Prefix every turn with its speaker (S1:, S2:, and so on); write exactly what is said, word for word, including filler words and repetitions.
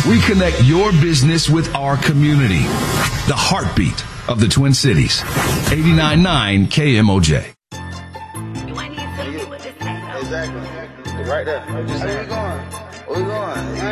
S1: We connect your business with our community. The heartbeat of the Twin Cities. eighty-nine point nine K M O J.
S2: Exactly. Right there. Where we going? Where we going?